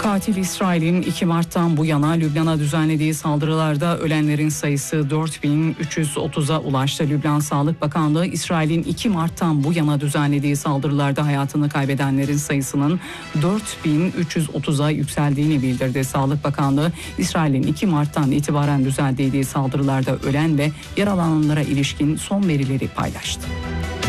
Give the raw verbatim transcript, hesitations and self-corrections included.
Katil İsrail'in iki Mart'tan bu yana Lübnan'a düzenlediği saldırılarda ölenlerin sayısı dört bin üç yüz otuza ulaştı. Lübnan Sağlık Bakanlığı İsrail'in iki Mart'tan bu yana düzenlediği saldırılarda hayatını kaybedenlerin sayısının dört bin üç yüz otuza yükseldiğini bildirdi. Sağlık Bakanlığı İsrail'in iki Mart'tan itibaren düzenlediği saldırılarda ölen ve yaralananlara ilişkin son verileri paylaştı.